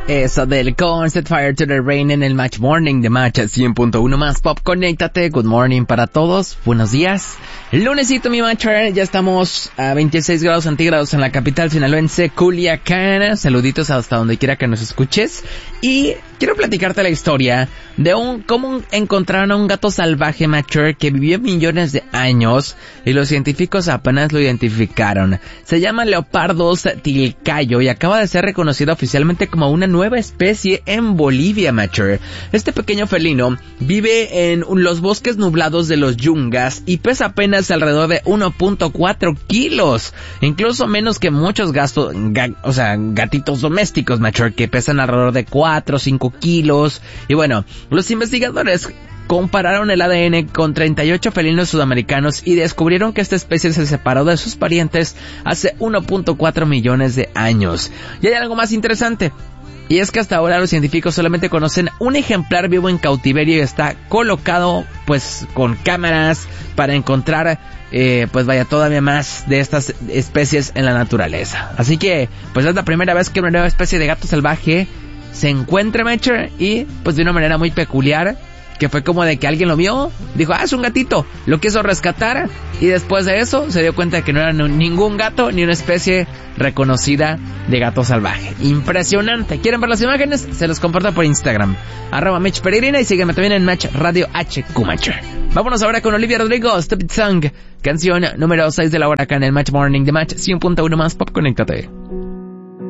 Eso del Set Fire to the Rain en el Match Morning de Match 100.1 más Pop. Conéctate. Good morning para todos. Buenos días. Lunesito, mi Matcher. Ya estamos a 26 grados centígrados en la capital sinaloense, Culiacán. Saluditos hasta donde quiera que nos escuches. Y quiero platicarte la historia de cómo encontraron a un gato salvaje, Matcher, que vivió millones de años y los científicos apenas lo identificaron. Se llama Leopardus tilcayo y acaba de ser reconocido oficialmente como una nueva especie en Bolivia, Matcher. Este pequeño felino vive en los bosques nublados de los Yungas y pesa apenas alrededor de 1.4 kilos, incluso menos que muchos gatitos domésticos, Matcher, que pesan alrededor de 4 o 5 kilos. Y bueno, los investigadores compararon el ADN con 38 felinos sudamericanos y descubrieron que esta especie se separó de sus parientes hace 1.4 millones de años. Y hay algo más interesante, y es que hasta ahora los científicos solamente conocen un ejemplar vivo en cautiverio y está colocado pues con cámaras para encontrar todavía más de estas especies en la naturaleza. Así que pues es la primera vez que una nueva especie de gato salvaje se encuentra, Matcher, y pues de una manera muy peculiar, que fue como de que alguien lo vio, dijo, es un gatito, lo quiso rescatar, y después de eso se dio cuenta de que no era ningún gato ni una especie reconocida de gato salvaje. Impresionante. ¿Quieren ver las imágenes? Se los comparto por Instagram, @MatchPeregrina, y sígueme también en Match Radio HQ, Matcher. Vámonos ahora con Olivia Rodrigo, Stupid Song, canción número 6 de la hora acá en el Match Morning de Match 100.1 más Pop. Conéctate.